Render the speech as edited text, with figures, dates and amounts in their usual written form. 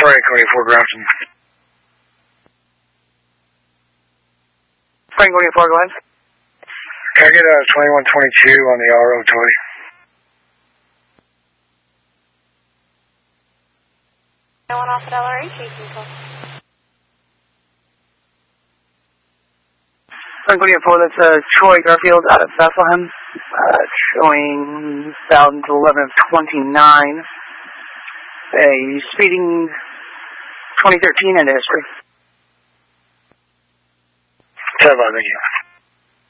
Frank 24 Grafton. Frank 24, go ahead. Can I get a 2122 on the RO toy? No one off at LRH, people. Frank 24, that's Troy Garfield out of Bethlehem, showing 1,000 to 11 of 29. A speeding 2013 into history. 10-5, thank you.